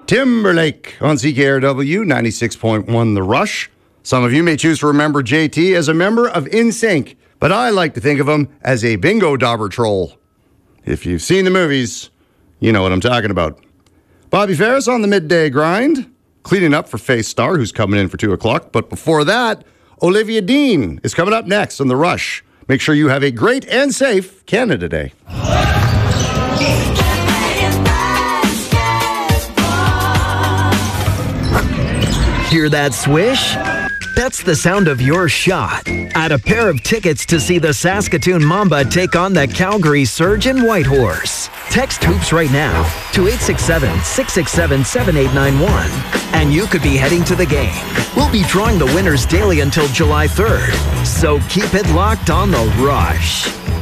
Timberlake on CKRW 96.1 The Rush. Some of you may choose to remember JT as a member of NSYNC, but I like to think of him as a bingo dauber troll. If you've seen the movies, you know what I'm talking about. Bobby Ferris on the midday grind, cleaning up for Faith Star, who's coming in for 2 o'clock. But before that, Olivia Dean is coming up next on The Rush. Make sure you have a great and safe Canada Day. Hear that swish? That's the sound of your shot at a pair of tickets to see the Saskatoon Mamba take on the Calgary Surge in Whitehorse. Text HOOPS right now to 867-667-7891 and you could be heading to the game. We'll be drawing the winners daily until July 3rd, so keep it locked on The Rush.